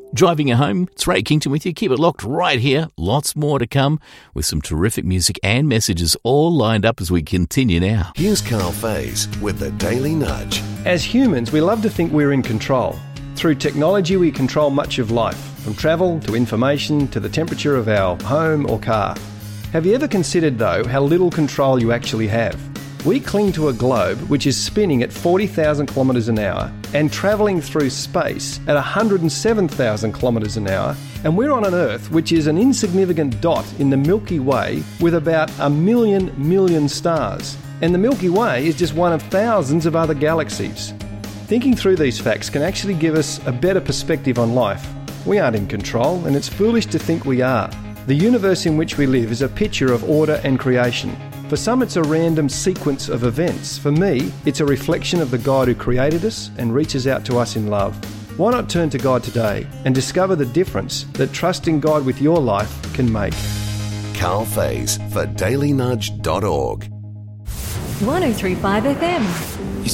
Driving you home, it's Ray Kington with you. Keep it locked right here. Lots more to come with some terrific music and messages all lined up as we continue now. Here's Carl Faze with the Daily Nudge. As humans, we love to think we're in control. Through technology, we control much of life, from travel to information to the temperature of our home or car. Have you ever considered, though, how little control you actually have? We cling to a globe which is spinning at 40,000 kilometres an hour and travelling through space at 107,000 kilometres an hour, and we're on an Earth which is an insignificant dot in the Milky Way with about 1 million stars. And the Milky Way is just one of thousands of other galaxies. Thinking through these facts can actually give us a better perspective on life. We aren't in control, and it's foolish to think we are. The universe in which we live is a picture of order and creation. For some, it's a random sequence of events. For me, it's a reflection of the God who created us and reaches out to us in love. Why not turn to God today and discover the difference that trusting God with your life can make? Carl Faze for dailynudge.org. 103.5 FM.